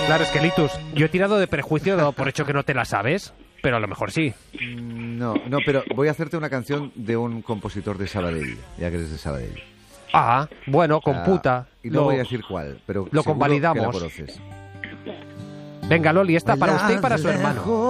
Claro, Esquelitus, yo he tirado de prejuicio, dado por hecho que no te la sabes, pero a lo mejor sí. No, pero voy a hacerte una canción de un compositor de Sabadell, ya que eres de Sabadell. Ah, bueno, computa. Y no voy a decir cuál, pero lo seguro convalidamos. que la conoces. Venga, Loli, esta para usted y para su hermano.